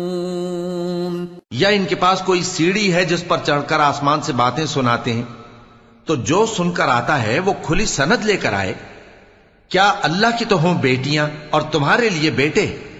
या इनके पास कोई सीढ़ी है जिस पर चढ़कर आसमान से बातें सुनाते हैं, तो जो सुनकर आता है वो खुली सनद लेकर आए। क्या अल्लाह की तो हों बेटियां और तुम्हारे लिए बेटे।